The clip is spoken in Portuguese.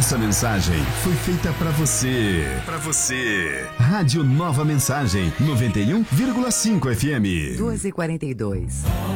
Essa mensagem foi feita pra você. Pra você. Rádio Nova Mensagem, 91,5 FM. 2h42.